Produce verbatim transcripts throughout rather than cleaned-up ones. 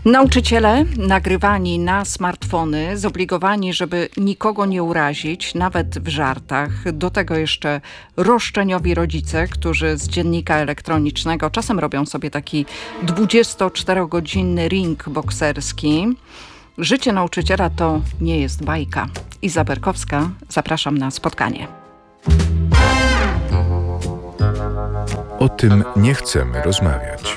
Nauczyciele nagrywani na smartfony, zobligowani, żeby nikogo nie urazić, nawet w żartach. Do tego jeszcze roszczeniowi rodzice, którzy z dziennika elektronicznego czasem robią sobie taki dwudziestoczterogodzinny ring bokserski. Życie nauczyciela to nie jest bajka. Iza Berkowska, zapraszam na spotkanie. O tym nie chcemy rozmawiać.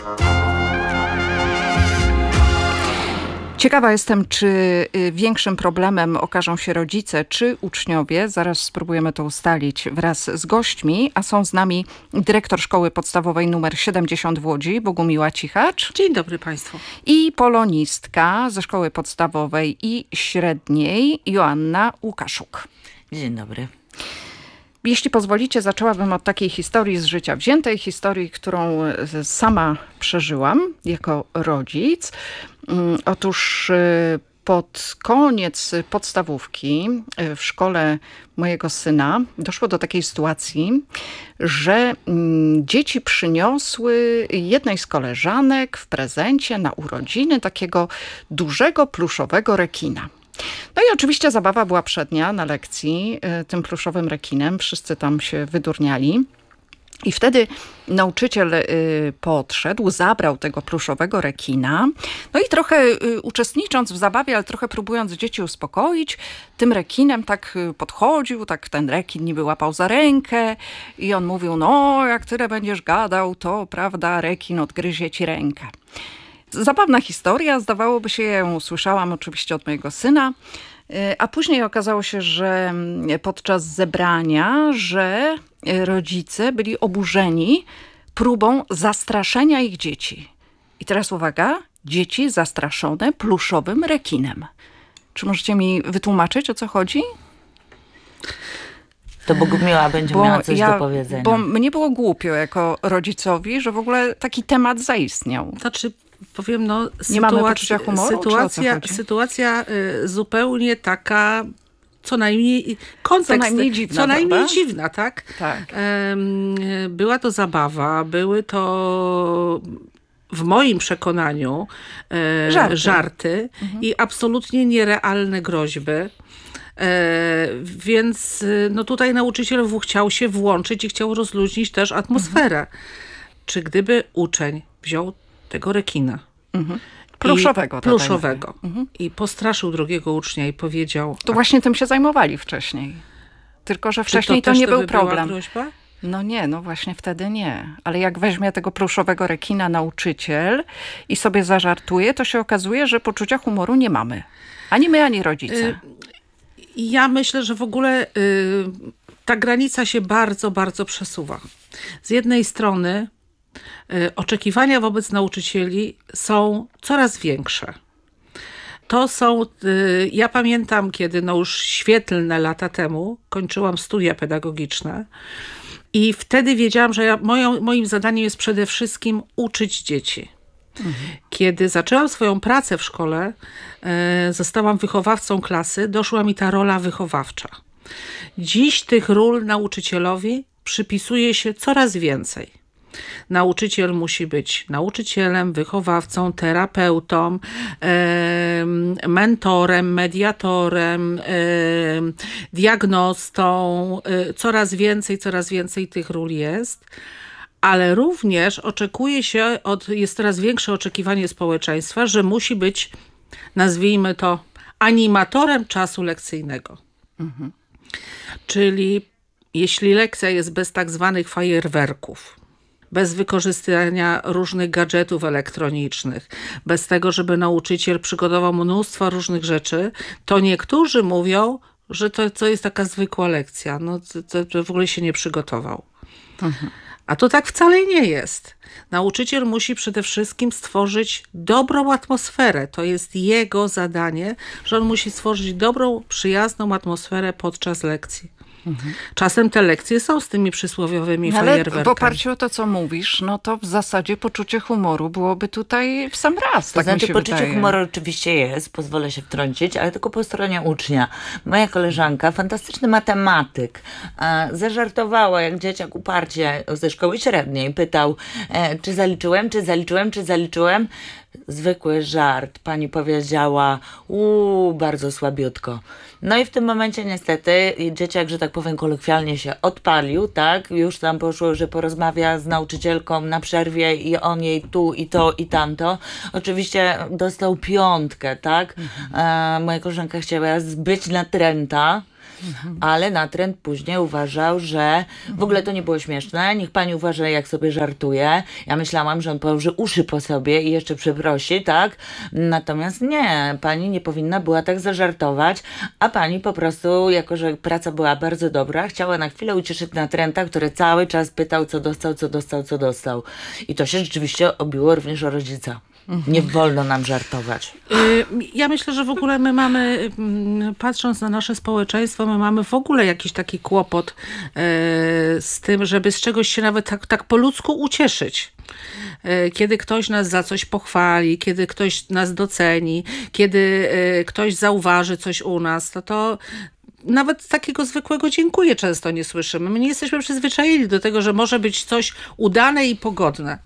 Ciekawa jestem, czy większym problemem okażą się rodzice, czy uczniowie. Zaraz spróbujemy to ustalić wraz z gośćmi, a są z nami dyrektor Szkoły Podstawowej numer siedemdziesiąt w Łodzi, Bogumiła Cichacz. Dzień dobry Państwu. I polonistka ze Szkoły Podstawowej i Średniej, Joanna Łukaszuk. Dzień dobry. Jeśli pozwolicie, zaczęłabym od takiej historii z życia wziętej, historii, którą sama przeżyłam jako rodzic. Otóż pod koniec podstawówki w szkole mojego syna doszło do takiej sytuacji, że dzieci przyniosły jednej z koleżanek w prezencie na urodziny takiego dużego pluszowego rekina. No i oczywiście zabawa była przednia na lekcji tym pluszowym rekinem. Wszyscy tam się wydurniali. I wtedy nauczyciel podszedł, zabrał tego pluszowego rekina. No i trochę uczestnicząc w zabawie, ale trochę próbując dzieci uspokoić, tym rekinem tak podchodził, tak ten rekin niby łapał za rękę i on mówił, no jak tyle będziesz gadał, to prawda, rekin odgryzie ci rękę. Zabawna historia, zdawałoby się, ja ją usłyszałam oczywiście od mojego syna, a później okazało się, że podczas zebrania, że rodzice byli oburzeni próbą zastraszenia ich dzieci. I teraz uwaga, dzieci zastraszone pluszowym rekinem. Czy możecie mi wytłumaczyć, o co chodzi? To Bogumiła będzie bo miała coś ja, do powiedzenia. Bo mnie było głupio jako rodzicowi, że w ogóle taki temat zaistniał. Znaczy, powiem, no, nie mamy poczucia humoru, sytuacja, sytuacja y, zupełnie taka, co najmniej kontekst, co najmniej dziwna, co najmniej prawda? dziwna, tak? Tak. Ym, była to zabawa, były to w moim przekonaniu e, żarty, żarty mhm. i absolutnie nierealne groźby. E, więc no tutaj nauczyciel chciał się włączyć i chciał rozluźnić też atmosferę. Mhm. Czy gdyby uczeń wziął tego rekina mhm. pluszowego, i, pluszowego mhm. i postraszył drugiego ucznia i powiedział... To właśnie tym się zajmowali wcześniej. Tylko, że wcześniej to, to nie to był problem. Groźba? No nie, no właśnie wtedy nie. Ale jak weźmie tego pluszowego rekina nauczyciel i sobie zażartuje, to się okazuje, że poczucia humoru nie mamy. Ani my, ani rodzice. Y- Ja myślę, że w ogóle y, ta granica się bardzo, bardzo przesuwa. Z jednej strony y, oczekiwania wobec nauczycieli są coraz większe. To są, y, ja pamiętam, kiedy no już świetlne lata temu kończyłam studia pedagogiczne i wtedy wiedziałam, że ja, moją, moim zadaniem jest przede wszystkim uczyć dzieci. Mhm. Kiedy zaczęłam swoją pracę w szkole, e, zostałam wychowawcą klasy, doszła mi ta rola wychowawcza. Dziś tych ról nauczycielowi przypisuje się coraz więcej. Nauczyciel musi być nauczycielem, wychowawcą, terapeutą, e, mentorem, mediatorem, e, diagnostą. E, coraz więcej, coraz więcej tych ról jest. Ale również oczekuje się, od, jest coraz większe oczekiwanie społeczeństwa, że musi być, nazwijmy to, animatorem czasu lekcyjnego. Mhm. Czyli jeśli lekcja jest bez tak zwanych fajerwerków, bez wykorzystania różnych gadżetów elektronicznych, bez tego, żeby nauczyciel przygotował mnóstwo różnych rzeczy, to niektórzy mówią, że to, to jest taka zwykła lekcja. No, to, to w ogóle się nie przygotował. Mhm. A to tak wcale nie jest. Nauczyciel musi przede wszystkim stworzyć dobrą atmosferę. To jest jego zadanie, że on musi stworzyć dobrą, przyjazną atmosferę podczas lekcji. Mhm. Czasem te lekcje są z tymi przysłowiowymi ale fajerwerkami. W oparciu o to, co mówisz, no to w zasadzie poczucie humoru byłoby tutaj w sam raz. To tak znaczy mi się poczucie wydaje. humoru oczywiście jest, pozwolę się wtrącić, ale tylko po stronie ucznia. Moja koleżanka, fantastyczny matematyk, e, zażartowała, jak dzieciak uparcie ze szkoły średniej pytał, e, czy zaliczyłem, czy zaliczyłem, czy zaliczyłem. zwykły żart. Pani powiedziała, uuu, bardzo słabiutko. No i w tym momencie niestety dzieciak, że tak powiem kolokwialnie się odpalił, tak? Już tam poszło, że porozmawia z nauczycielką na przerwie i on jej tu i to i tamto. Oczywiście dostał piątkę, tak? Mhm. E, moja koleżanka chciała być natręta. Mhm. Ale natręt później uważał, że w ogóle to nie było śmieszne. Niech pani uważa, jak sobie żartuje. Ja myślałam, że on położy uszy po sobie i jeszcze przeprosi, tak? Natomiast nie, pani nie powinna była tak zażartować, a pani po prostu, jako że praca była bardzo dobra, chciała na chwilę ucieszyć natręta, który cały czas pytał, co dostał, co dostał, co dostał. I to się rzeczywiście obiło również o rodzica. Nie wolno nam żartować. Ja myślę, że w ogóle my mamy, patrząc na nasze społeczeństwo, my mamy w ogóle jakiś taki kłopot z tym, żeby z czegoś się nawet tak, tak po ludzku ucieszyć. Kiedy ktoś nas za coś pochwali, kiedy ktoś nas doceni, kiedy ktoś zauważy coś u nas, to to nawet takiego zwykłego dziękuję często nie słyszymy. My nie jesteśmy przyzwyczajeni do tego, że może być coś udane i pogodne.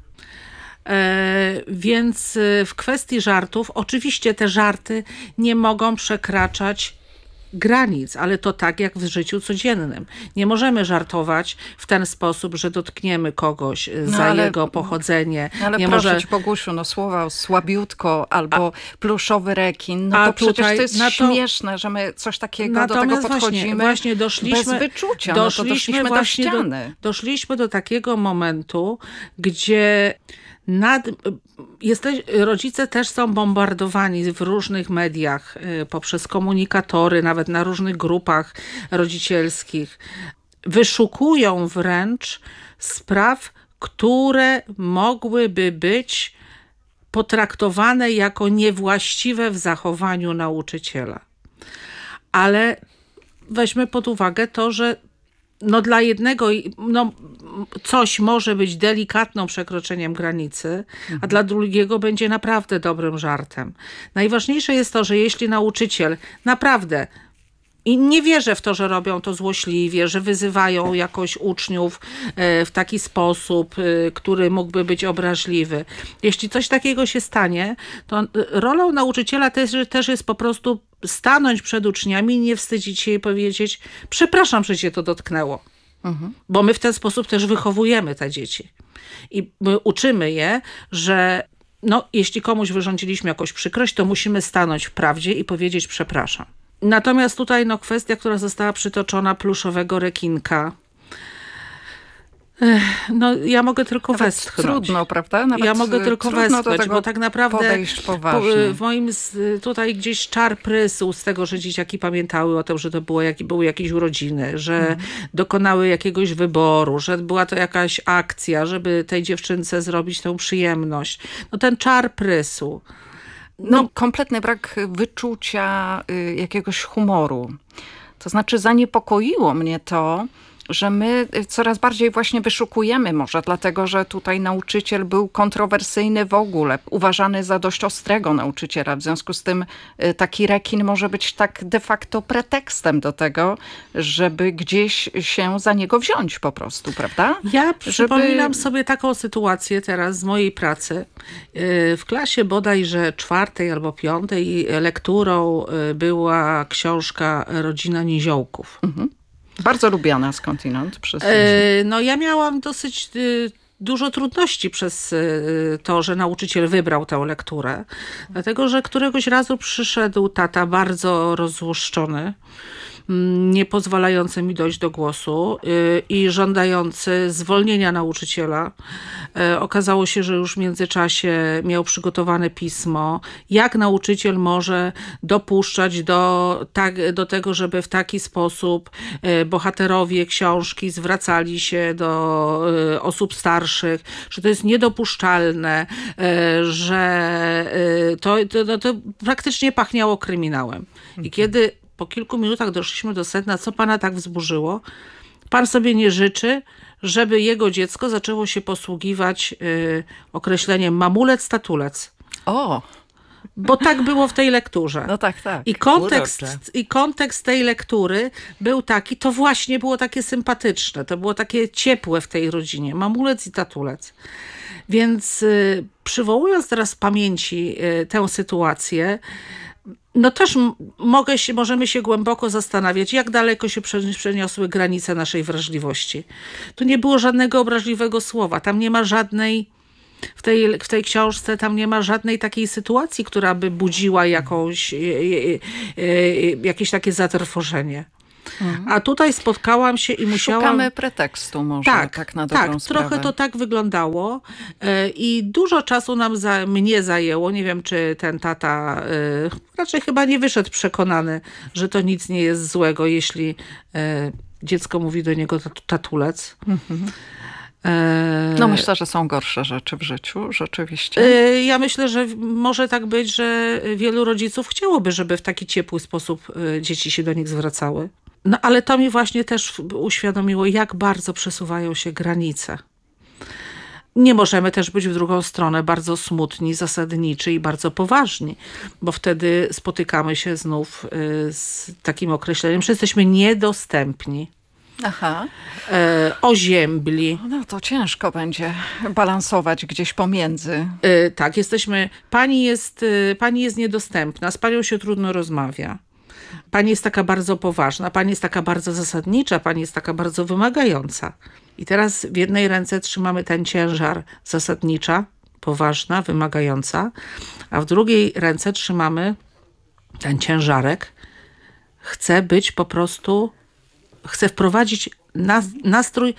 Więc w kwestii żartów, oczywiście te żarty nie mogą przekraczać granic, ale to tak jak w życiu codziennym. Nie możemy żartować w ten sposób, że dotkniemy kogoś no za ale, jego pochodzenie. Ale nie proszę może... ci, Bogusiu, no słowa słabiutko albo a, pluszowy rekin, no to tutaj, przecież to jest to, śmieszne, że my coś takiego do tego podchodzimy właśnie, właśnie doszliśmy, bez wyczucia. Doszliśmy, no to doszliśmy właśnie do ściany. Do, doszliśmy do takiego momentu, gdzie Nad, jesteś, rodzice też są bombardowani w różnych mediach, poprzez komunikatory, nawet na różnych grupach rodzicielskich. Wyszukują wręcz spraw, które mogłyby być potraktowane jako niewłaściwe w zachowaniu nauczyciela. Ale weźmy pod uwagę to, że no dla jednego no, coś może być delikatną przekroczeniem granicy, a dla drugiego będzie naprawdę dobrym żartem. Najważniejsze jest to, że jeśli nauczyciel naprawdę i nie wierzę w to, że robią to złośliwie, że wyzywają jakoś uczniów w taki sposób, który mógłby być obraźliwy. Jeśli coś takiego się stanie, to rolą nauczyciela też, też jest po prostu stanąć przed uczniami, nie wstydzić się i powiedzieć, przepraszam, że cię to dotknęło. Mhm. Bo my w ten sposób też wychowujemy te dzieci. I my uczymy je, że no, jeśli komuś wyrządziliśmy jakąś przykrość, to musimy stanąć w prawdzie i powiedzieć przepraszam. Natomiast tutaj no, kwestia, która została przytoczona, pluszowego rekinka. No, ja mogę tylko Nawet westchnąć. Trudno, prawda? Nawet ja mogę tylko westchnąć, bo tak naprawdę w moim tutaj gdzieś czar prysł z tego, że dzieciaki pamiętały o tym, że to było, jak, były jakieś urodziny, że mhm. dokonały jakiegoś wyboru, że była to jakaś akcja, żeby tej dziewczynce zrobić tę przyjemność. No ten czar prysł. No, no kompletny brak wyczucia y, jakiegoś humoru. To znaczy zaniepokoiło mnie to, że my coraz bardziej właśnie wyszukujemy, może dlatego, że tutaj nauczyciel był kontrowersyjny w ogóle, uważany za dość ostrego nauczyciela. W związku z tym taki rekin może być tak de facto pretekstem do tego, żeby gdzieś się za niego wziąć po prostu, prawda? Ja przypominam żeby... sobie taką sytuację teraz z mojej pracy. W klasie bodajże czwartej albo piątej lekturą była książka Rodzina Niziołków. Mhm. Bardzo lubiana skądinąd przez e, No ja miałam dosyć y, dużo trudności przez y, to, że nauczyciel wybrał tę lekturę. Dlatego, że któregoś razu przyszedł tata bardzo rozzłoszczony, nie pozwalający mi dojść do głosu y, i żądający zwolnienia nauczyciela. Y, okazało się, że już w międzyczasie miał przygotowane pismo, jak nauczyciel może dopuszczać do, tak, do tego, żeby w taki sposób y, bohaterowie książki zwracali się do y, osób starszych, że to jest niedopuszczalne, y, że y, to, to, to praktycznie pachniało kryminałem. Mhm. I kiedy po kilku minutach doszliśmy do sedna, co pana tak wzburzyło? Pan sobie nie życzy, żeby jego dziecko zaczęło się posługiwać y, określeniem mamulec, tatulec. O! Bo tak było w tej lekturze. No tak, tak. I kontekst, i kontekst tej lektury był taki, to właśnie było takie sympatyczne, to było takie ciepłe w tej rodzinie. Mamulec i tatulec. Więc y, przywołując teraz w pamięci y, tę sytuację, no też m- mogę się, możemy się głęboko zastanawiać, jak daleko się prze- przeniosły granice naszej wrażliwości. Tu nie było żadnego obraźliwego słowa, tam nie ma żadnej, w tej, w tej książce tam nie ma żadnej takiej sytuacji, która by budziła jakąś, y, y, y, y, jakieś takie zatrwożenie. Mhm. A tutaj spotkałam się i musiałam... Szukamy pretekstu może, tak, tak na dobrą tak, sprawę. trochę to tak wyglądało y, i dużo czasu nam za, mnie zajęło. Nie wiem, czy ten tata y, raczej chyba nie wyszedł przekonany, że to nic nie jest złego, jeśli y, dziecko mówi do niego tat- tatulec. Mhm. No myślę, że są gorsze rzeczy w życiu, rzeczywiście. Ja myślę, że może tak być, że wielu rodziców chciałoby, żeby w taki ciepły sposób dzieci się do nich zwracały. No ale to mi właśnie też uświadomiło, jak bardzo przesuwają się granice. Nie możemy też być w drugą stronę bardzo smutni, zasadniczy i bardzo poważni, bo wtedy spotykamy się znów z takim określeniem, że jesteśmy niedostępni. Aha. E, oziębli. No to ciężko będzie balansować gdzieś pomiędzy. E, tak, jesteśmy, pani jest, e, pani jest niedostępna, z panią się trudno rozmawia. Pani jest taka bardzo poważna, pani jest taka bardzo zasadnicza, pani jest taka bardzo wymagająca. I teraz w jednej ręce trzymamy ten ciężar zasadnicza, poważna, wymagająca, a w drugiej ręce trzymamy ten ciężarek. Chcę być po prostu... Chcę wprowadzić nastrój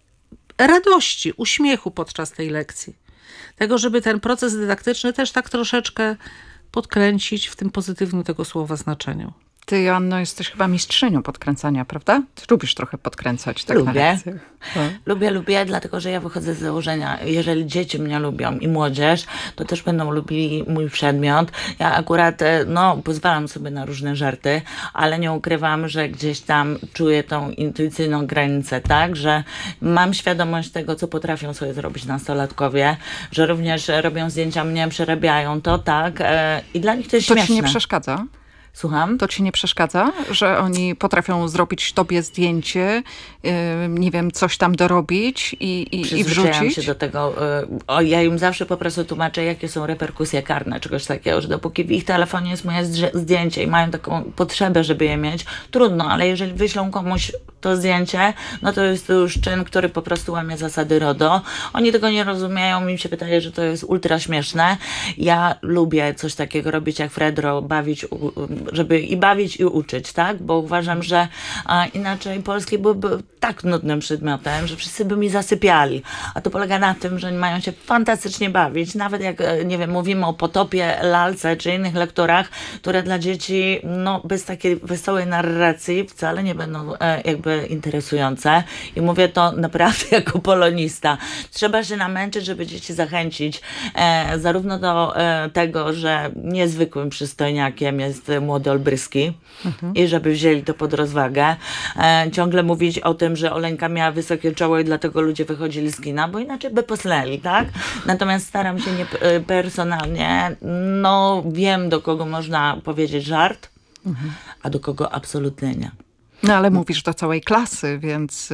radości, uśmiechu podczas tej lekcji. Tego, żeby ten proces dydaktyczny też tak troszeczkę podkręcić w tym pozytywnym tego słowa znaczeniu. Ty, Joanno, jesteś chyba mistrzynią podkręcania, prawda? Ty lubisz trochę podkręcać. Tak lubię. Na lekcjach. Lubię, lubię, dlatego że ja wychodzę z założenia, jeżeli dzieci mnie lubią i młodzież, to też będą lubili mój przedmiot. Ja akurat, no, pozwalam sobie na różne żarty, ale nie ukrywam, że gdzieś tam czuję tą intuicyjną granicę, tak, że mam świadomość tego, co potrafią sobie zrobić nastolatkowie, że również robią zdjęcia mnie, przerabiają to, tak, i dla nich to jest to śmieszne. To ci nie przeszkadza? Słucham? To ci nie przeszkadza, że oni potrafią zrobić tobie zdjęcie, yy, nie wiem, coś tam dorobić i, i, i wrzucić? się do tego. Yy, o, ja im zawsze po prostu tłumaczę, jakie są reperkusje karne, czegoś takiego, że dopóki w ich telefonie jest moje zdjęcie i mają taką potrzebę, żeby je mieć, trudno, ale jeżeli wyślą komuś to zdjęcie, no to jest to już czyn, który po prostu łamie zasady RODO. Oni tego nie rozumieją, mi się wydaje, że to jest ultra śmieszne. Ja lubię coś takiego robić jak Fredro, bawić, żeby i bawić i uczyć, tak? Bo uważam, że a, inaczej polski byłby tak nudnym przedmiotem, że wszyscy by mi zasypiali. A to polega na tym, że mają się fantastycznie bawić. Nawet jak, nie wiem, mówimy o Potopie, Lalce czy innych lekturach, które dla dzieci, no, bez takiej wesołej narracji wcale nie będą e, jakby interesujące. I mówię to naprawdę jako polonista. Trzeba się namęczyć, żeby dzieci zachęcić e, zarówno do e, tego, że niezwykłym przystojniakiem jest młody Olbryski mhm. i żeby wzięli to pod rozwagę. E, ciągle mówić o tym, że Oleńka miała wysokie czoło i dlatego ludzie wychodzili z kina, bo inaczej by posnęli, tak? Natomiast staram się nie personalnie, no wiem, do kogo można powiedzieć żart, mhm. a do kogo absolutnie nie. No ale mówisz do całej klasy, więc...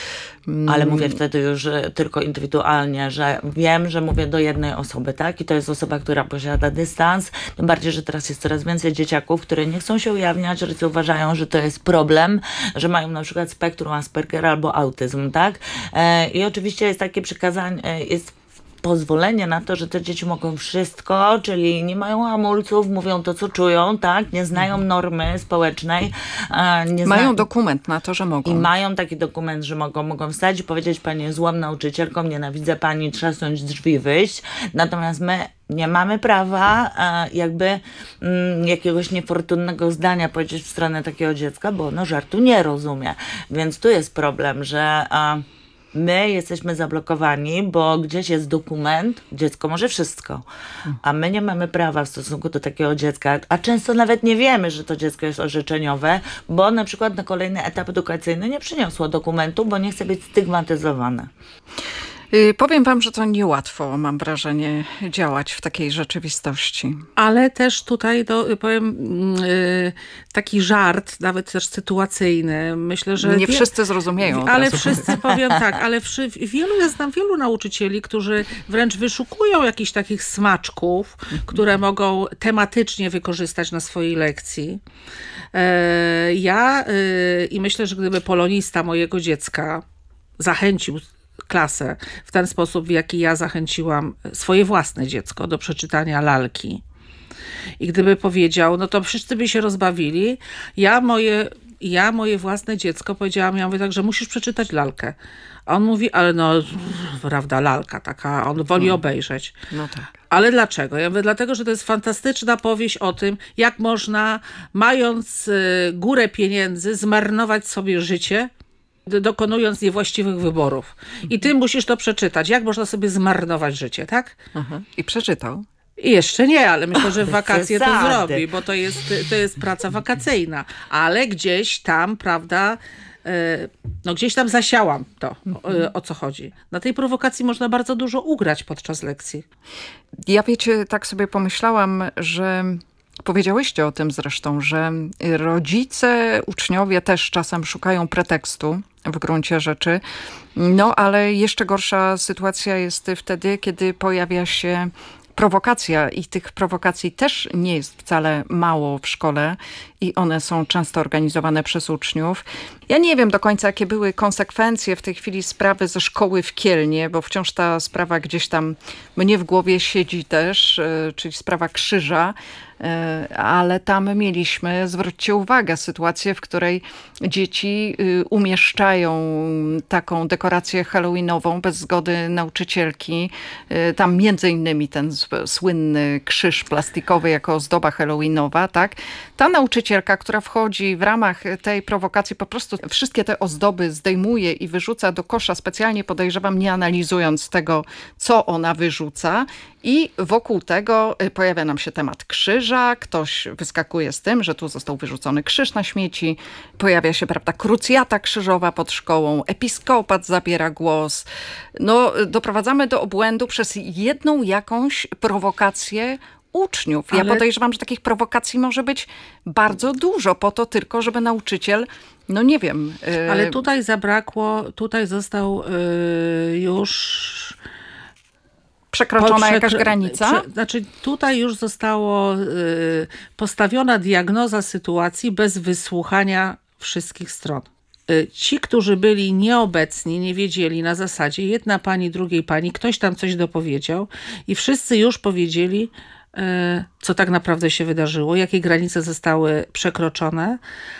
Mm. Ale mówię wtedy już tylko indywidualnie, że wiem, że mówię do jednej osoby, tak? I to jest osoba, która posiada dystans. Tym bardziej, że teraz jest coraz więcej dzieciaków, które nie chcą się ujawniać, że uważają, że to jest problem, że mają na przykład spektrum Aspergera albo autyzm, tak? I oczywiście jest takie przykazanie, jest pozwolenie na to, że te dzieci mogą wszystko, czyli nie mają hamulców, mówią to, co czują, tak? Nie znają normy społecznej. Nie mają zna... dokument na to, że mogą. I mają taki dokument, że mogą, mogą wstać i powiedzieć, pani jest złą nauczycielką, nienawidzę pani, trzasnąć drzwi i wyjść. Natomiast my nie mamy prawa jakby mm, jakiegoś niefortunnego zdania powiedzieć w stronę takiego dziecka, bo ono żartu nie rozumie. Więc tu jest problem, że a, my jesteśmy zablokowani, bo gdzieś jest dokument, dziecko może wszystko, a my nie mamy prawa w stosunku do takiego dziecka, a często nawet nie wiemy, że to dziecko jest orzeczeniowe, bo na przykład na kolejny etap edukacyjny nie przyniosło dokumentu, bo nie chce być stygmatyzowane. Y, Powiem wam, że to niełatwo, mam wrażenie, działać w takiej rzeczywistości. Ale też tutaj, to, powiem, yy, taki żart, nawet też sytuacyjny. Myślę, że... Nie wie... wszyscy zrozumieją. od Ale razu. wszyscy, powiem tak, ale wszy... wielu, ja znam wielu nauczycieli, którzy wręcz wyszukują jakichś takich smaczków, które mogą tematycznie wykorzystać na swojej lekcji. Yy, ja yy, i myślę, że gdyby polonista mojego dziecka zachęcił klasę w ten sposób, w jaki ja zachęciłam swoje własne dziecko do przeczytania lalki. I gdyby powiedział, no to wszyscy by się rozbawili. Ja moje, ja moje własne dziecko powiedziałam, ja mówię tak, że musisz przeczytać lalkę. A on mówi, ale no, prawda, lalka taka, on woli obejrzeć. No tak. Ale dlaczego? Ja mówię, dlatego, że to jest fantastyczna powieść o tym, jak można, mając górę pieniędzy, zmarnować sobie życie, dokonując niewłaściwych wyborów. I ty musisz to przeczytać. Jak można sobie zmarnować życie, tak? Aha. I przeczytał. I jeszcze nie, ale myślę, że w wakacje to Przesady. zrobi, bo to jest, to jest praca wakacyjna. Ale gdzieś tam, prawda, no gdzieś tam zasiałam to, o, o co chodzi. Na tej prowokacji można bardzo dużo ugrać podczas lekcji. Ja wiecie, tak sobie pomyślałam, że powiedziałyście o tym zresztą, że rodzice, uczniowie też czasem szukają pretekstu w gruncie rzeczy. No ale jeszcze gorsza sytuacja jest wtedy, kiedy pojawia się prowokacja i tych prowokacji też nie jest wcale mało w szkole i one są często organizowane przez uczniów. Ja nie wiem do końca, jakie były konsekwencje w tej chwili sprawy ze szkoły w Kielnie, bo wciąż ta sprawa gdzieś tam mnie w głowie siedzi też, czyli sprawa krzyża, ale tam mieliśmy, zwróćcie uwagę, sytuację, w której dzieci umieszczają taką dekorację halloweenową bez zgody nauczycielki. Tam między innymi ten słynny krzyż plastikowy jako ozdoba halloweenowa, tak? Ta nauczycielka, która wchodzi w ramach tej prowokacji, po prostu wszystkie te ozdoby zdejmuje i wyrzuca do kosza, specjalnie podejrzewam, nie analizując tego, co ona wyrzuca. I wokół tego pojawia nam się temat krzyża. Ktoś wyskakuje z tym, że tu został wyrzucony krzyż na śmieci. Pojawia się, prawda, krucjata krzyżowa pod szkołą. Episkopat zabiera głos. No, doprowadzamy do obłędu przez jedną jakąś prowokację uczniów. Ja Ale... podejrzewam, że takich prowokacji może być bardzo dużo, po to tylko, żeby nauczyciel, no nie wiem... Yy... Ale tutaj zabrakło, tutaj został yy, już... Przekroczona Przekro... jakaś granica? Prze... Znaczy tutaj już zostało yy, postawiona diagnoza sytuacji bez wysłuchania wszystkich stron. Yy, ci, którzy byli nieobecni, nie wiedzieli na zasadzie jedna pani, drugiej pani, ktoś tam coś dopowiedział i wszyscy już powiedzieli, yy, co tak naprawdę się wydarzyło, jakie granice zostały przekroczone,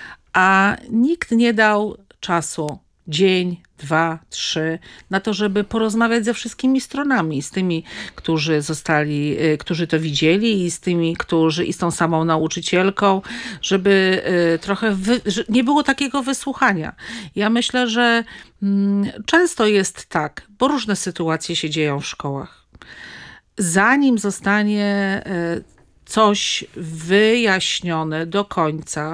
a nikt nie dał czasu, dzień, dwa, trzy, na to, żeby porozmawiać ze wszystkimi stronami, z tymi, którzy zostali, którzy to widzieli i z tymi, którzy, i z tą samą nauczycielką, żeby trochę, wy, że nie było takiego wysłuchania. Ja myślę, że mm, często jest tak, bo różne sytuacje się dzieją w szkołach. Zanim zostanie coś wyjaśnione do końca,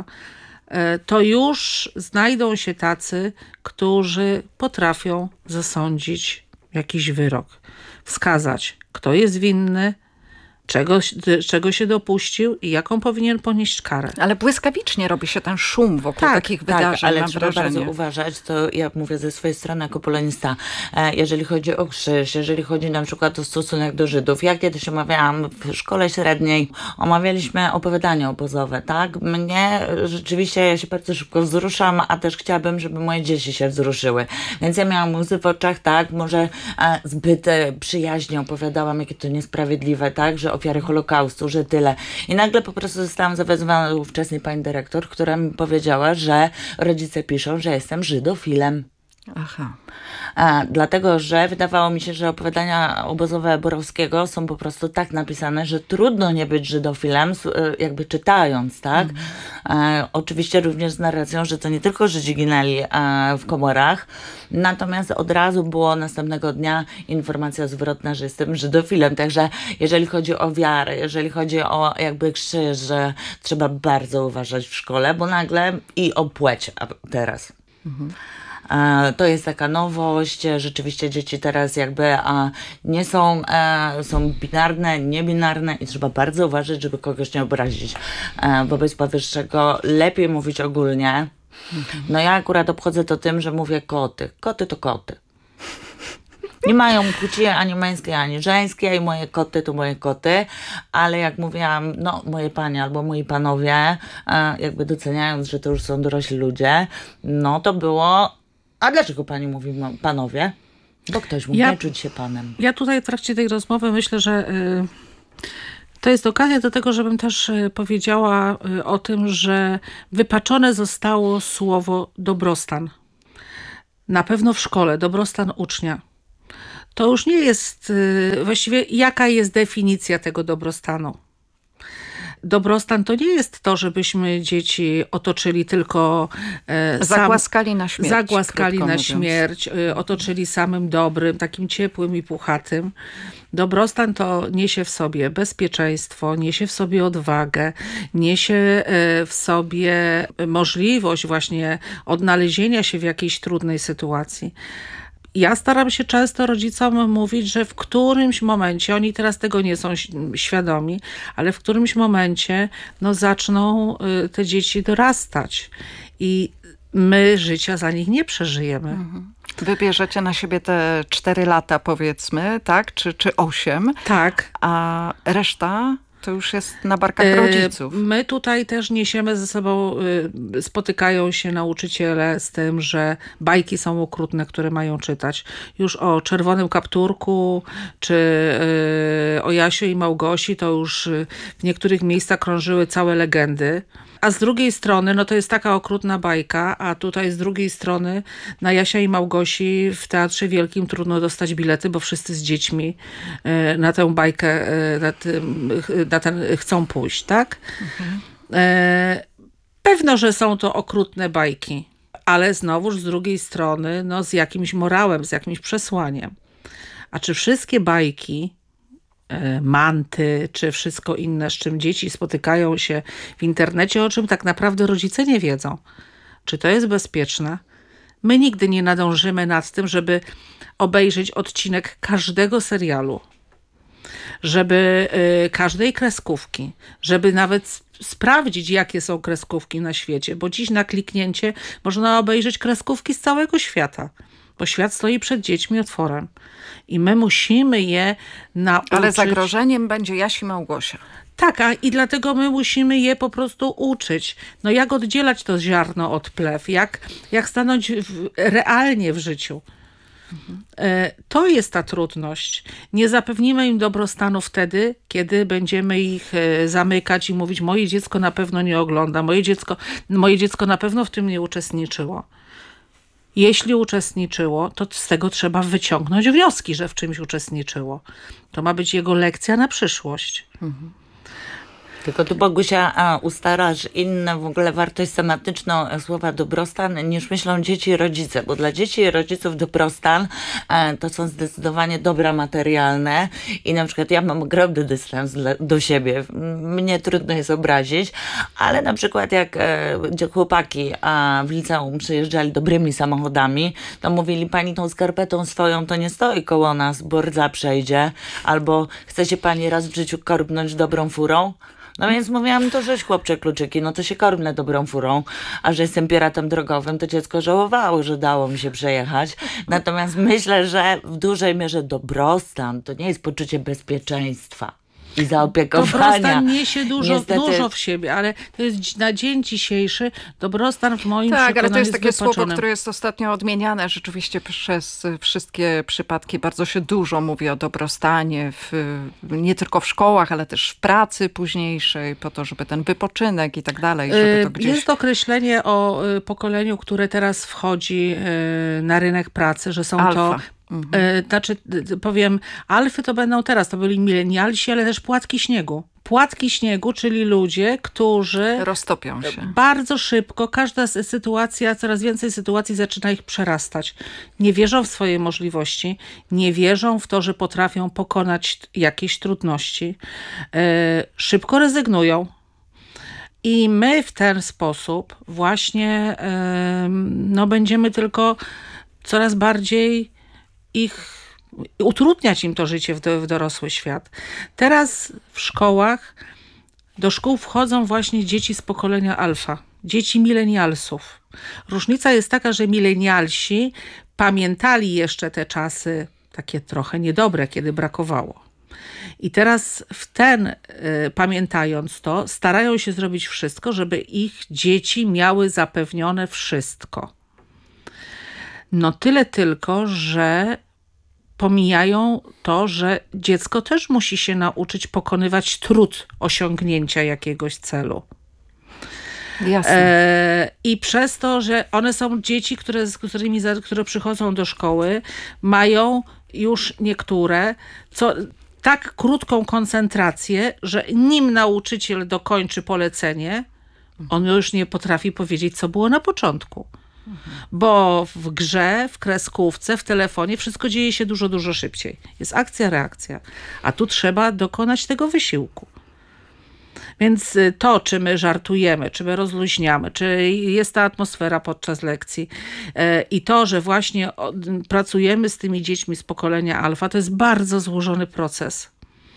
to już znajdą się tacy, którzy potrafią zasądzić jakiś wyrok, wskazać, kto jest winny, czego, czego się dopuścił i jaką powinien ponieść karę. Ale błyskawicznie robi się ten szum wokół tak, takich tak, wydarzeń, ale mam trzeba wrażenie. bardzo uważać, to ja mówię ze swojej strony jako polonista, jeżeli chodzi o krzyż, jeżeli chodzi na przykład o stosunek do Żydów. Ja kiedyś omawiałam w szkole średniej, omawialiśmy opowiadania obozowe, tak? Mnie rzeczywiście, ja się bardzo szybko wzruszam, a też chciałabym, żeby moje dzieci się wzruszyły. Więc ja miałam łzy w oczach, tak? Może zbyt przyjaźnie opowiadałam, jakie to niesprawiedliwe, tak? Że ofiary Holokaustu, że tyle. I nagle po prostu zostałam zawezwana do ówczesnej pani dyrektor, która mi powiedziała, że rodzice piszą, że jestem żydofilem. Aha. A, dlatego, że wydawało mi się, że opowiadania obozowe Borowskiego są po prostu tak napisane, że trudno nie być żydofilem, jakby czytając, tak? Mm. E, oczywiście również z narracją, że to nie tylko Żydzi ginęli e, w komorach, natomiast od razu było następnego dnia informacja zwrotna, że jestem żydofilem. Także jeżeli chodzi o wiarę, jeżeli chodzi o jakby krzyż, że trzeba bardzo uważać w szkole, bo nagle i o płeć teraz. Mhm. E, to jest taka nowość. Rzeczywiście dzieci teraz jakby a, nie są, e, są binarne, niebinarne i trzeba bardzo uważać, żeby kogoś nie obrazić. E, wobec powyższego lepiej mówić ogólnie. No ja akurat obchodzę to tym, że mówię koty. Koty to koty. Nie mają płci ani męskiej, ani żeńskiej. Moje koty to moje koty. Ale jak mówiłam, no moje panie albo moi panowie, jakby doceniając, że to już są dorośli ludzie, no to było... A dlaczego pani mówi panowie? Bo ktoś mógł ja, nie czuć się panem. Ja tutaj w trakcie tej rozmowy myślę, że y, to jest okazja do tego, żebym też y, powiedziała y, o tym, że wypaczone zostało słowo dobrostan. Na pewno w szkole, dobrostan ucznia. To już nie jest y, właściwie jaka jest definicja tego dobrostanu. Dobrostan to nie jest to, żebyśmy dzieci otoczyli tylko... E, zagłaskali sam, na śmierć. Zagłaskali na mówiąc. śmierć, e, otoczyli samym dobrym, takim ciepłym i puchatym. Dobrostan to niesie w sobie bezpieczeństwo, niesie w sobie odwagę, niesie e, w sobie możliwość właśnie odnalezienia się w jakiejś trudnej sytuacji. Ja staram się często rodzicom mówić, że w którymś momencie, oni teraz tego nie są świadomi, ale w którymś momencie no, zaczną te dzieci dorastać i my życia za nich nie przeżyjemy. Mhm. Wybierzecie na siebie te cztery lata powiedzmy, tak? Czy, czy osiem. Tak. A reszta... to już jest na barkach rodziców. My tutaj też niesiemy ze sobą, spotykają się nauczyciele z tym, że bajki są okrutne, które mają czytać. Już o Czerwonym Kapturku, czy o Jasiu i Małgosi, to już w niektórych miejscach krążyły całe legendy. A z drugiej strony, no to jest taka okrutna bajka, a tutaj z drugiej strony na Jasia i Małgosi w Teatrze Wielkim trudno dostać bilety, bo wszyscy z dziećmi na tę bajkę, na, tym, na ten chcą pójść, tak? Mhm. Pewno, że są to okrutne bajki, ale znowuż z drugiej strony, no z jakimś morałem, z jakimś przesłaniem. A czy wszystkie bajki, manty, czy wszystko inne, z czym dzieci spotykają się w internecie, o czym tak naprawdę rodzice nie wiedzą. Czy to jest bezpieczne? My nigdy nie nadążymy nad tym, żeby obejrzeć odcinek każdego serialu, żeby y, każdej kreskówki, żeby nawet sprawdzić, jakie są kreskówki na świecie, bo dziś na kliknięcie można obejrzeć kreskówki z całego świata. Bo świat stoi przed dziećmi otworem. I my musimy je nauczyć. Ale zagrożeniem będzie Jaś i Małgosia. Tak, a i dlatego my musimy je po prostu uczyć. No jak oddzielać to ziarno od plew? Jak, jak stanąć w, realnie w życiu? Mhm. To jest ta trudność. Nie zapewnimy im dobrostanu wtedy, kiedy będziemy ich zamykać i mówić, moje dziecko na pewno nie ogląda, moje dziecko, moje dziecko na pewno w tym nie uczestniczyło. Jeśli uczestniczyło, to z tego trzeba wyciągnąć wnioski, że w czymś uczestniczyło. To ma być jego lekcja na przyszłość. Mhm. Tylko tu Bogusia a, ustalasz inną w ogóle wartość semantyczną słowa dobrostan niż myślą dzieci i rodzice, bo dla dzieci i rodziców dobrostan e, to są zdecydowanie dobra materialne i na przykład ja mam ogromny dystans dla, do siebie, mnie trudno jest obrazić, ale na przykład jak e, chłopaki a, w liceum przyjeżdżali dobrymi samochodami, to mówili, pani tą skarpetą swoją to nie stoi koło nas, bo rdza przejdzie, albo chce się pani raz w życiu korbnąć dobrą furą? No więc mówiłam, to żeś chłopcze kluczyki, no to się korbnę dobrą furą, a że jestem piratem drogowym, to dziecko żałowało, że dało mi się przejechać. Natomiast myślę, że w dużej mierze dobrostan to nie jest poczucie bezpieczeństwa i zaopiekowania. Dobrostan niesie dużo, Niestety... dużo w siebie, ale to jest na dzień dzisiejszy dobrostan w moim przekonaniu. Tak, ale to jest takie wypaczony. słowo, które jest ostatnio odmieniane rzeczywiście przez wszystkie przypadki. Bardzo się dużo mówi o dobrostanie, w, nie tylko w szkołach, ale też w pracy późniejszej, po to, żeby ten wypoczynek i tak dalej. Żeby to gdzieś... Jest określenie o pokoleniu, które teraz wchodzi na rynek pracy, że są Alfa. to Mhm. Znaczy, powiem, alfy to będą teraz, to byli milenialsi, ale też płatki śniegu. Płatki śniegu, czyli ludzie, którzy roztopią się. Bardzo szybko, każda sytuacja, coraz więcej sytuacji zaczyna ich przerastać. Nie wierzą w swoje możliwości, nie wierzą w to, że potrafią pokonać jakieś trudności. Szybko rezygnują. I my w ten sposób właśnie no, będziemy tylko coraz bardziej ich utrudniać im to życie w, do, w dorosły świat. Teraz w szkołach do szkół wchodzą właśnie dzieci z pokolenia alfa, dzieci milenialsów. Różnica jest taka, że milenialsi pamiętali jeszcze te czasy takie trochę niedobre, kiedy brakowało. I teraz w ten, y, pamiętając to, starają się zrobić wszystko, żeby ich dzieci miały zapewnione wszystko. No tyle tylko, że pomijają to, że dziecko też musi się nauczyć pokonywać trud osiągnięcia jakiegoś celu. Jasne. E, I przez to, że one są dzieci, które, z którymi, które przychodzą do szkoły, mają już niektóre, co tak krótką koncentrację, że nim nauczyciel dokończy polecenie, on już nie potrafi powiedzieć, co było na początku. Bo w grze, w kreskówce, w telefonie wszystko dzieje się dużo, dużo szybciej. Jest akcja, reakcja. A tu trzeba dokonać tego wysiłku. Więc to, czy my żartujemy, czy my rozluźniamy, czy jest ta atmosfera podczas lekcji i to, że właśnie pracujemy z tymi dziećmi z pokolenia alfa, to jest bardzo złożony proces.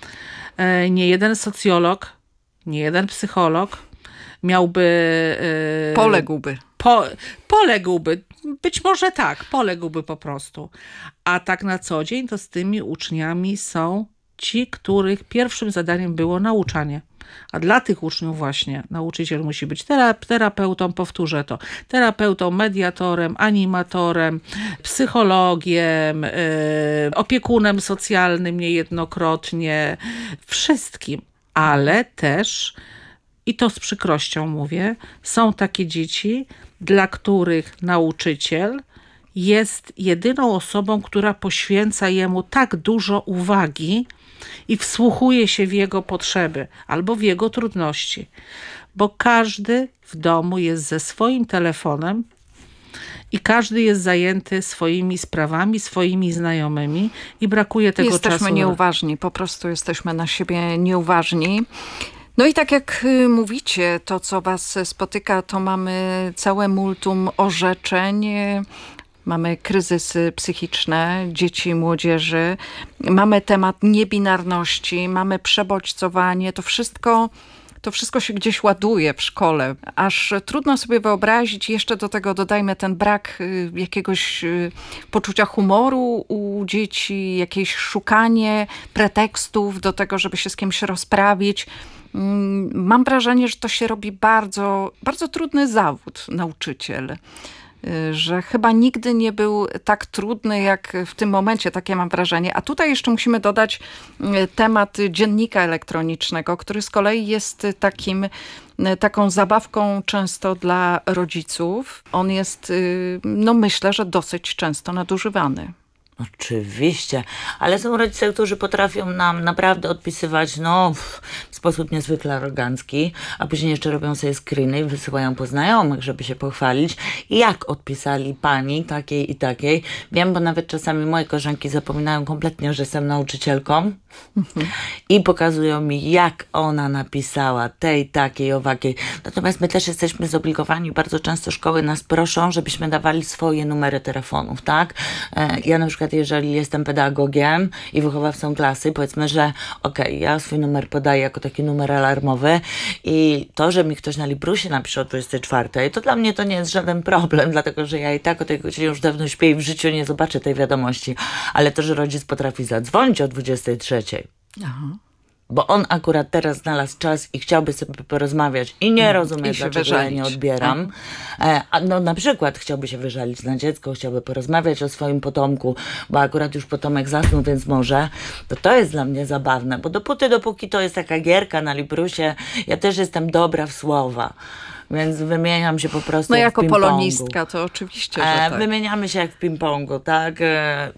Nie jeden socjolog, nie jeden psycholog miałby... Poległby. Po, poległby. Być może tak, poległby po prostu. A tak na co dzień to z tymi uczniami są ci, których pierwszym zadaniem było nauczanie. A dla tych uczniów właśnie nauczyciel musi być terapeutą, powtórzę to, terapeutą, mediatorem, animatorem, psychologiem, yy, opiekunem socjalnym niejednokrotnie, wszystkim. Ale też, i to z przykrością mówię, są takie dzieci, dla których nauczyciel jest jedyną osobą, która poświęca jemu tak dużo uwagi i wsłuchuje się w jego potrzeby albo w jego trudności. Bo każdy w domu jest ze swoim telefonem i każdy jest zajęty swoimi sprawami, swoimi znajomymi i brakuje tego jesteśmy czasu. Jesteśmy nieuważni, po prostu jesteśmy na siebie nieuważni. No i tak jak mówicie, to co was spotyka, to mamy całe multum orzeczeń, mamy kryzysy psychiczne dzieci, młodzieży, mamy temat niebinarności, mamy przebodźcowanie, to wszystko, to wszystko się gdzieś ładuje w szkole. Aż trudno sobie wyobrazić, jeszcze do tego dodajmy ten brak jakiegoś poczucia humoru u dzieci, jakieś szukanie pretekstów do tego, żeby się z kimś rozprawić. Mam wrażenie, że to się robi bardzo, bardzo trudny zawód, nauczyciel. Że chyba nigdy nie był tak trudny jak w tym momencie, takie mam wrażenie. A tutaj jeszcze musimy dodać temat dziennika elektronicznego, który z kolei jest takim, taką zabawką często dla rodziców. On jest, no myślę, że dosyć często nadużywany. Oczywiście, ale są rodzice, którzy potrafią nam naprawdę odpisywać no, w sposób niezwykle arogancki, a później jeszcze robią sobie screeny i wysyłają po znajomych, żeby się pochwalić, jak odpisali pani takiej i takiej. Wiem, bo nawet czasami moje koleżanki zapominają kompletnie, że jestem nauczycielką i pokazują mi, jak ona napisała tej, takiej, owakiej. Natomiast my też jesteśmy zobligowani, bardzo często szkoły nas proszą, żebyśmy dawali swoje numery telefonów, tak? Ja na przykład jeżeli jestem pedagogiem i wychowawcą klasy, powiedzmy, że okej, okay, ja swój numer podaję jako taki numer alarmowy i to, że mi ktoś na Librusie napisze o dwudziestej czwartej, to dla mnie to nie jest żaden problem, dlatego że ja i tak o tej godzinie już dawno śpię i w życiu nie zobaczę tej wiadomości. Ale to, że rodzic potrafi zadzwonić o dwudziestej trzeciej, Aha. bo on akurat teraz znalazł czas i chciałby sobie porozmawiać i nie rozumie, dlaczego ja nie odbieram. A no na przykład chciałby się wyżalić na dziecko, chciałby porozmawiać o swoim potomku, bo akurat już potomek zasnął, więc może. To to jest dla mnie zabawne, bo dopóty, dopóki to jest taka gierka na Librusie, ja też jestem dobra w słowa. Więc wymieniam się po prostu no jak jako w ping-pongu. polonistka to oczywiście, że tak. Wymieniamy się jak w ping-pongu, tak?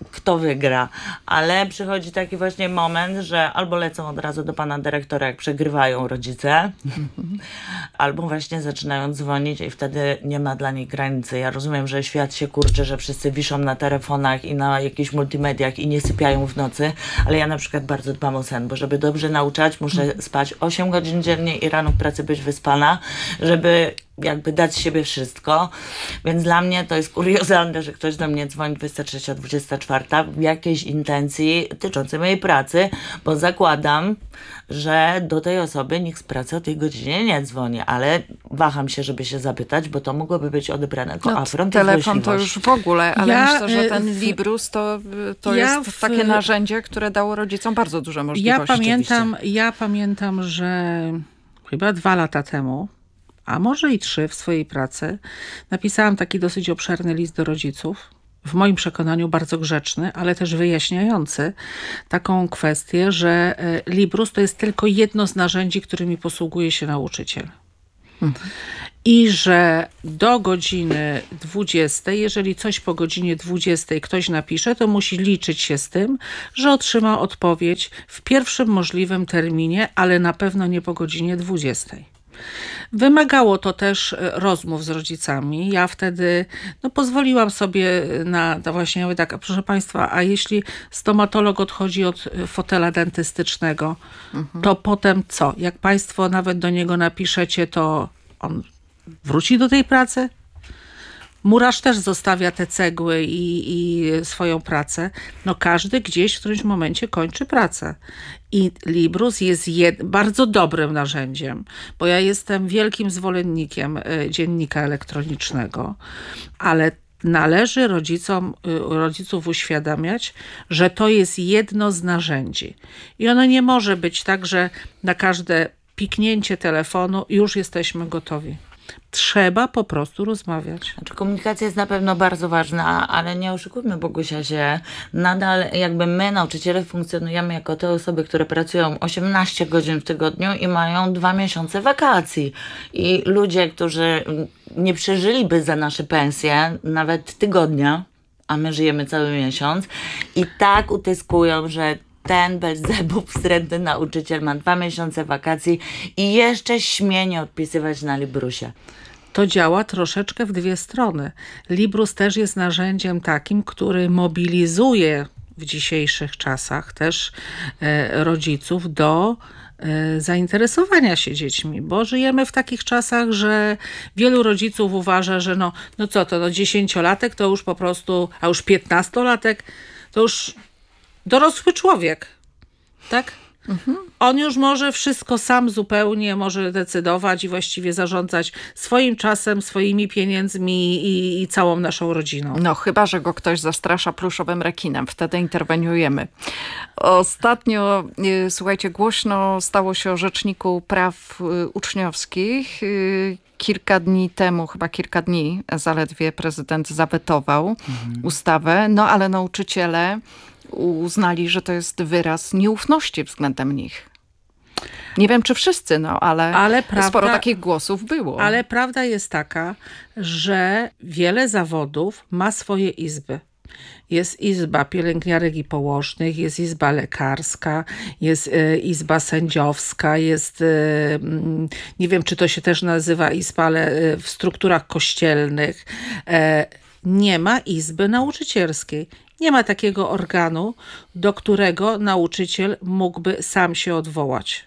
kto wygra. Ale przychodzi taki właśnie moment, że albo lecą od razu do pana dyrektora, jak przegrywają rodzice, albo właśnie zaczynają dzwonić i wtedy nie ma dla nich granicy. Ja rozumiem, że świat się kurczy, że wszyscy wiszą na telefonach i na jakichś multimediach i nie sypiają w nocy, ale ja na przykład bardzo dbam o sen, bo żeby dobrze nauczać, muszę spać osiem godzin dziennie i rano w pracy być wyspana, żeby jakby dać z siebie wszystko. Więc dla mnie to jest kuriozalne, że ktoś do mnie dzwoni dwudziesta trzecia, dwudziesta czwarta w jakiejś intencji dotyczącej mojej pracy, bo zakładam, że do tej osoby nikt z pracy o tej godzinie nie dzwoni, ale waham się, żeby się zapytać, bo to mogłoby być odebrane jako No, afront i telefon to złośliwość. już w ogóle, ale Ja, myślę, że ten w- Librus to, to Ja jest w- takie narzędzie, które dało rodzicom bardzo duże Ja możliwości. pamiętam, ja pamiętam, że chyba dwa lata temu, a może i trzy w swojej pracy, napisałam taki dosyć obszerny list do rodziców. W moim przekonaniu bardzo grzeczny, ale też wyjaśniający taką kwestię, że e, Librus to jest tylko jedno z narzędzi, którymi posługuje się nauczyciel. I że do godziny dwudziestej, jeżeli coś po godzinie dwudziestej ktoś napisze, to musi liczyć się z tym, że otrzyma odpowiedź w pierwszym możliwym terminie, ale na pewno nie po godzinie dwudziestej. Wymagało to też rozmów z rodzicami. Ja wtedy no, pozwoliłam sobie na, na właśnie, ja mówię tak, a proszę Państwa, a jeśli stomatolog odchodzi od fotela dentystycznego, mhm. to potem co? Jak Państwo nawet do niego napiszecie, to on wróci do tej pracy? Murarz też zostawia te cegły i, i swoją pracę. No każdy gdzieś w którymś momencie kończy pracę. I Librus jest jed, bardzo dobrym narzędziem, bo ja jestem wielkim zwolennikiem y, dziennika elektronicznego, ale należy rodzicom, y, rodziców uświadamiać, że to jest jedno z narzędzi. I ono nie może być tak, że na każde piknięcie telefonu już jesteśmy gotowi. Trzeba po prostu rozmawiać. Znaczy, komunikacja jest na pewno bardzo ważna, ale nie oszukujmy, Bogusia, się nadal jakby my, nauczyciele, funkcjonujemy jako te osoby, które pracują osiemnaście godzin w tygodniu i mają dwa miesiące wakacji. I ludzie, którzy nie przeżyliby za nasze pensje nawet tygodnia, a my żyjemy cały miesiąc, i tak utyskują, że ten bezzębów wstrętny nauczyciel ma dwa miesiące wakacji i jeszcze śmie nie odpisywać na Librusie. To działa troszeczkę w dwie strony. Librus też jest narzędziem takim, który mobilizuje w dzisiejszych czasach też e, rodziców do e, zainteresowania się dziećmi, bo żyjemy w takich czasach, że wielu rodziców uważa, że no, no co to, no dziesięciolatek to już po prostu, a już piętnastolatek to już dorosły człowiek, tak? Mhm. On już może wszystko sam zupełnie może decydować i właściwie zarządzać swoim czasem, swoimi pieniędzmi i, i całą naszą rodziną. No chyba, że go ktoś zastrasza pluszowym rekinem. Wtedy interweniujemy. Ostatnio, słuchajcie, głośno stało się o Rzeczniku Praw Uczniowskich. Kilka dni temu, chyba kilka dni zaledwie prezydent zawetował mhm. ustawę, no ale nauczyciele uznali, że to jest wyraz nieufności względem nich. Nie wiem, czy wszyscy, no, ale, ale prawda, sporo takich głosów było. Ale prawda jest taka, że wiele zawodów ma swoje izby. Jest izba pielęgniarek i położnych, jest izba lekarska, jest e, izba sędziowska, jest, e, nie wiem, czy to się też nazywa izba, ale e, w strukturach kościelnych. E, nie ma izby nauczycielskiej. Nie ma takiego organu, do którego nauczyciel mógłby sam się odwołać.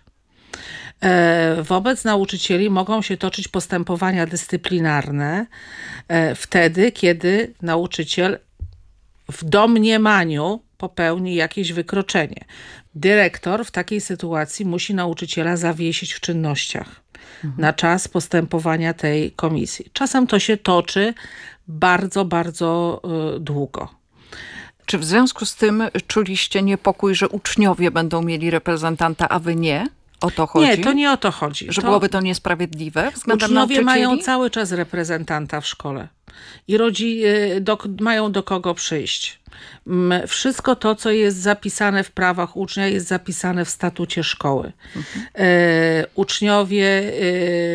E, wobec nauczycieli mogą się toczyć postępowania dyscyplinarne e, wtedy, kiedy nauczyciel w domniemaniu popełni jakieś wykroczenie. Dyrektor w takiej sytuacji musi nauczyciela zawiesić w czynnościach mhm. na czas postępowania tej komisji. Czasem to się toczy bardzo, bardzo y, długo. Czy w związku z tym czuliście niepokój, że uczniowie będą mieli reprezentanta, a wy nie? O to chodzi? Nie, to nie o to chodzi. Że to byłoby to niesprawiedliwe względem uczniowie nauczycieli? mają cały czas reprezentanta w szkole i rodzi, do, mają do kogo przyjść. Wszystko to, co jest zapisane w prawach ucznia, jest zapisane w statucie szkoły. Mhm. E, uczniowie e,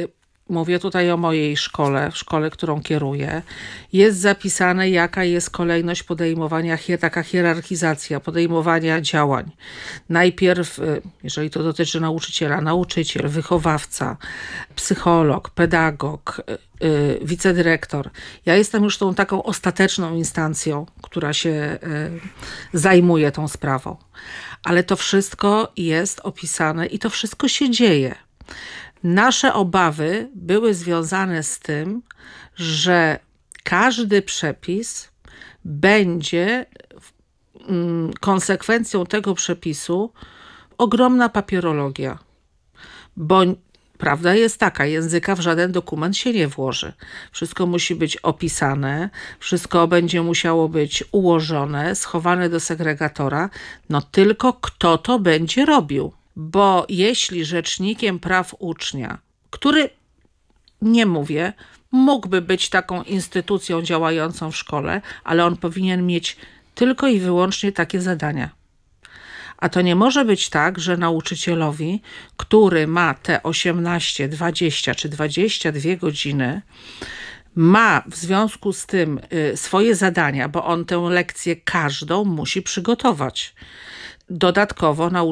mówię tutaj o mojej szkole, w szkole, którą kieruję, jest zapisane, jaka jest kolejność podejmowania, taka hierarchizacja podejmowania działań. Najpierw, jeżeli to dotyczy nauczyciela, nauczyciel, wychowawca, psycholog, pedagog, wicedyrektor. Ja jestem już tą taką ostateczną instancją, która się zajmuje tą sprawą. Ale to wszystko jest opisane i to wszystko się dzieje. Nasze obawy były związane z tym, że każdy przepis będzie konsekwencją tego przepisu ogromna papierologia. Bo prawda jest taka, języka w żaden dokument się nie włoży. Wszystko musi być opisane, wszystko będzie musiało być ułożone, schowane do segregatora. No tylko kto to będzie robił? Bo jeśli rzecznikiem praw ucznia, który, nie mówię, mógłby być taką instytucją działającą w szkole, ale on powinien mieć tylko i wyłącznie takie zadania. A to nie może być tak, że nauczycielowi, który ma te osiemnaście, dwadzieścia czy dwadzieścia dwie godziny, ma w związku z tym swoje zadania, bo on tę lekcję każdą musi przygotować. Dodatkowo nauczyciel